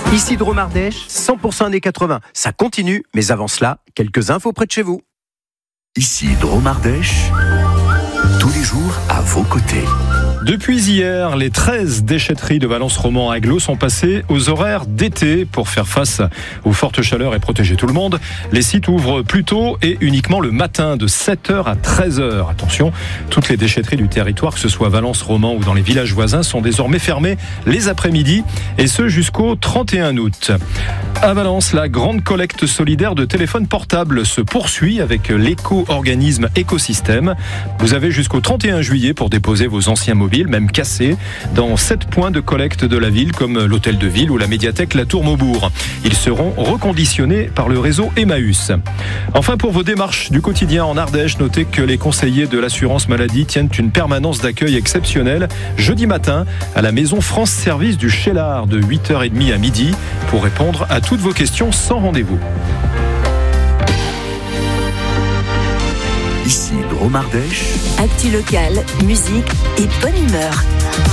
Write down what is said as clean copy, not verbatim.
Ici Dromardèche, 100% années 80. Ça continue, mais avant cela, quelques infos près de chez vous. Ici Dromardèche, tous les jours à vos côtés. Depuis hier, les 13 déchetteries de Valence-Roman-Aglo sont passées aux horaires d'été pour faire face aux fortes chaleurs et protéger tout le monde. Les sites ouvrent plus tôt et uniquement le matin de 7h à 13h. Attention, toutes les déchetteries du territoire, que ce soit Valence-Roman ou dans les villages voisins, sont désormais fermées les après-midi et ce jusqu'au 31 août. À Valence, la grande collecte solidaire de téléphones portables se poursuit avec l'éco-organisme Écosystème. Vous avez jusqu'au 31 juillet pour déposer vos anciens mobiles, même cassés, dans 7 points de collecte de la ville, comme l'hôtel de ville ou la médiathèque La Tour Maubourg. Ils seront reconditionnés par le réseau Emmaüs. Enfin, pour vos démarches du quotidien en Ardèche, notez que les conseillers de l'assurance maladie tiennent une permanence d'accueil exceptionnelle jeudi matin à la maison France Service du Chélard de 8h30 à midi pour répondre à toutes vos questions sans rendez-vous. Ici Dromardèche. Actu locale, musique et bonne humeur.